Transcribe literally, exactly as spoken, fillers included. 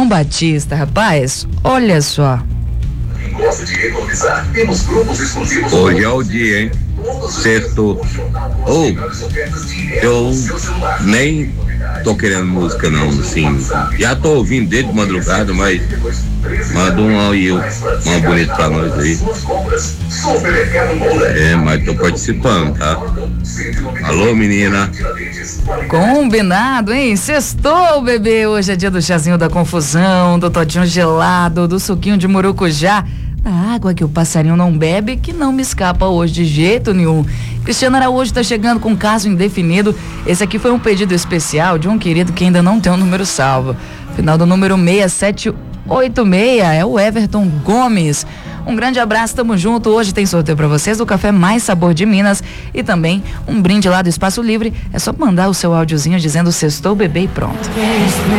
João Batista, rapaz, olha só. Hoje é o dia, hein? Sexto. Ou, oh, eu nem tô querendo música não, assim. Já tô ouvindo desde madrugada, mas manda um aí, uma bonita pra nós aí. É, mas tô participando, tá? Alô, menina. Combinado, hein? Sextou, bebê. Hoje é dia do chazinho da confusão, do todinho gelado, do suquinho de murucujá, da água que o passarinho não bebe, que não me escapa hoje de jeito nenhum. Cristiano Araújo tá chegando com um caso indefinido. Esse aqui foi um pedido especial de um querido que ainda não tem o um número salvo. Final do número seis sete oito seis é o Everton Gomes. Um grande abraço, tamo junto. Hoje tem sorteio pra vocês do café mais sabor de Minas e também um brinde lá do Espaço Livre. É só mandar o seu áudiozinho dizendo sextou, bebê e pronto.